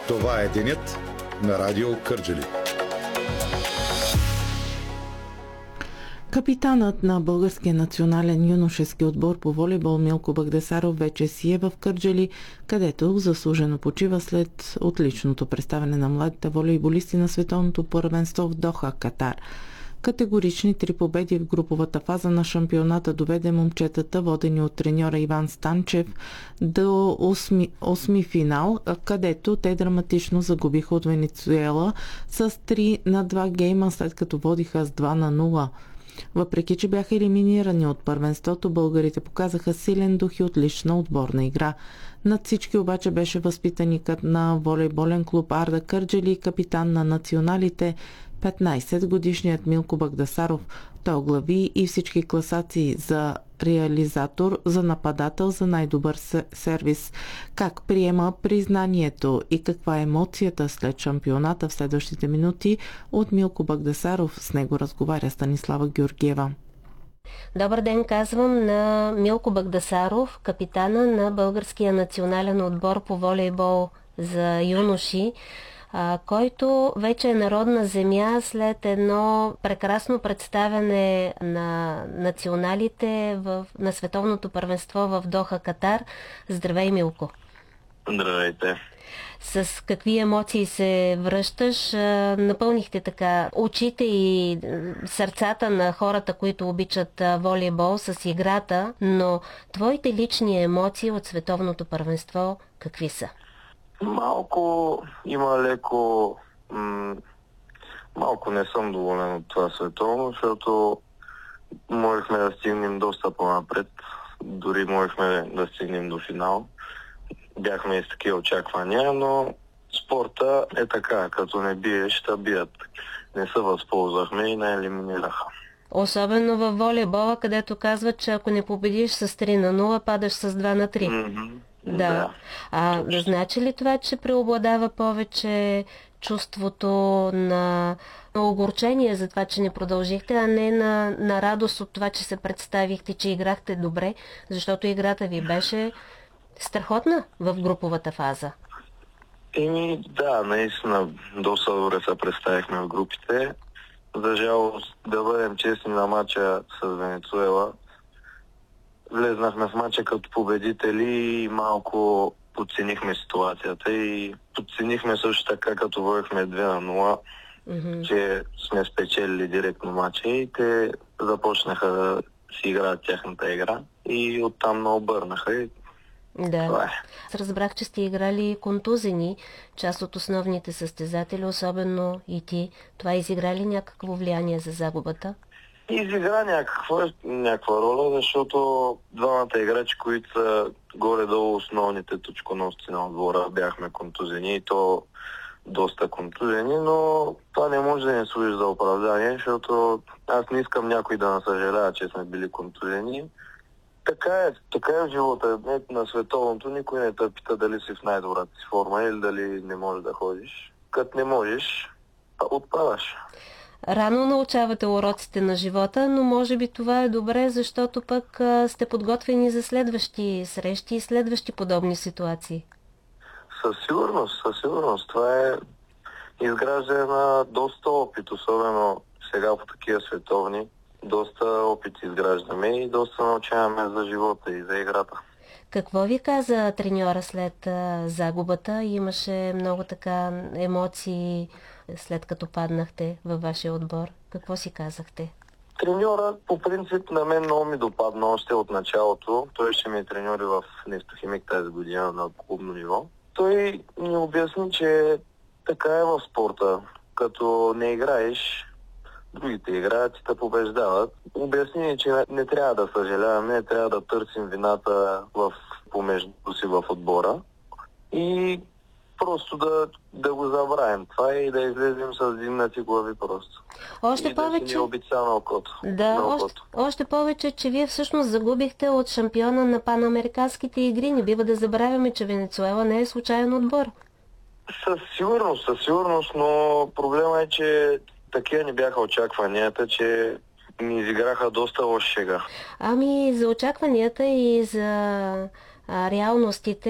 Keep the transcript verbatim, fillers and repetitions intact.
Това е денят на Радио Кърджали. Капитанът на българския национален юношески отбор по волейбол Милко Багдасаров вече си е в Кърджали, където заслужено почива след отличното представяне на младите волейболисти на световното първенство в Доха, Катар. Категорични три победи в груповата фаза на шампионата доведе момчетата, водени от треньора Иван Станчев, до осми, осми финал, където те драматично загубиха от Венецуела с три на два гейма, след като водиха с два на нула. Въпреки че бяха елиминирани от първенството, българите показаха силен дух и отлична отборна игра. Над всички обаче беше възпитаникът на волейболен клуб Арда Кърджали, капитан на националите, петнайсетгодишният Милко Багдасаров. Той оглави и всички класации за реализатор, за нападател, за най-добър сервис. Как приема признанието и каква е емоцията след шампионата в следващите минути, от Милко Багдасаров с него разговаря Станислава Георгиева. Добър ден, казвам на Милко Багдасаров, капитана на българския национален отбор по волейбол за юноши, който вече е народна земя след едно прекрасно представяне на националите в, на световното първенство в Доха, Катар. Здравей, Милко! Здравейте! С какви емоции се връщаш? Напълнихте така очите и сърцата на хората, които обичат волейбол с играта, но твоите лични емоции от световното първенство какви са? Малко има леко... М- малко не съм доволен от това световно, защото можехме да стигнем доста по-напред. Дори можехме да стигнем до финал. Бяхме и с такива очаквания, но спорта е така, като не биеш, ще бият. Не се възползвахме и не елиминираха. Особено във волейбола, където казват, че ако не победиш с три на нула, падаш с два на три. Mm-hmm. Да. да. А да значи ли това, че преобладава повече чувството на, на огорчение за това, че не продължихте, а не на, на радост от това, че се представихте, че играхте добре, защото играта ви беше страхотна в груповата фаза? Еми, да, наистина доста добре се представихме в групите. За жалост, да бъдем честни, на мача с Венецуела влезнахме в мача като победители и малко подценихме ситуацията и подценихме също така, като водихме две на нула, mm-hmm. че сме спечелили директно мача и те започнаха да си играят тяхната игра и оттам наобърнаха и да. Това е. Разбрах, че сте играли контузени, част от основните състезатели, особено и ти. Това изигра ли някакво влияние за загубата? Изигра някаква, някаква роля, защото двамата играчи, които са горе-долу основните точконосци на отбора, бяхме контузени и то доста контузени, но това не може да не служи за оправдание, защото аз не искам някой да насъжалява, че сме били контузени. Така е, така е в живота. На световното никой не те пита дали си в най-добрата си форма или дали не можеш да ходиш. Като не можеш, отпадаш. Рано научавате уроците на живота, но може би това е добре, защото пък а, сте подготвени за следващи срещи и следващи подобни ситуации. Със сигурност, със сигурност. Това е изграждане на доста опит, особено сега по такива световни. Доста опит изграждаме и доста научаваме за живота и за играта. Какво ви каза треньора след а, загубата? Имаше много така емоции след като паднахте във вашия отбор. Какво си казахте? Треньора по принцип на мен много ми допадна още от началото. Той ще ми е треньор в Нефтохимик тази година на клубно ниво. Той ни обясни, че така е в спорта. Като не играеш, другите играят и те побеждават. Обясни ни, че не, не трябва да съжаляваме, не трябва да търсим вината в, помежду си в отбора. И просто да, да го забравим това и да излезем с дигнати глави просто. Още и повече... да си не обица на окото. Да, на още, още повече, че вие всъщност загубихте от шампиона на панамериканските игри. Не бива да забравяме, че Венецуела не е случайен отбор. Със сигурност, със сигурност, но проблема е, че такива ни бяха очакванията, че ни изиграха доста лош шега. Ами за очакванията и за а, реалностите